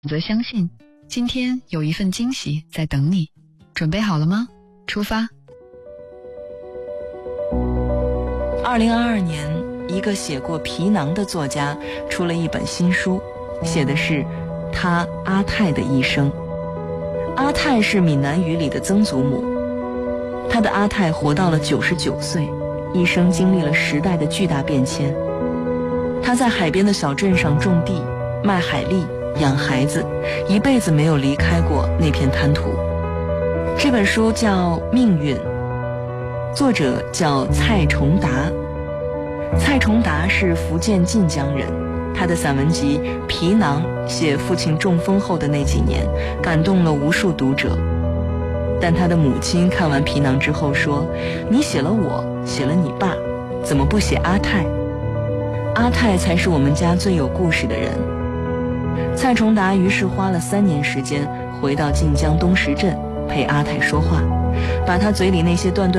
则相信今天有一份惊喜在等你，准备好了吗？出发。 2022年，一个写过《皮囊》的作家出了一本新书，写的是他阿泰的一生。阿泰是闽南语里的曾祖母，他的阿泰活到了99岁，一生经历了时代的巨大变迁。他在海边的小镇上种地、卖海蛎、养孩子，一辈子没有离开过那片滩涂。这本书叫《命运》，作者叫蔡崇达。蔡崇达是福建晋江人，他的散文集《皮囊》写父亲中风后的那几年，感动了无数读者。但他的母亲看完《皮囊》之后说：“你写了我，写了你爸，怎么不写阿泰？阿泰才是我们家最有故事的人。”蔡崇达于是花了3年时间回到晋江东石镇陪阿泰说话，把他嘴里那些断断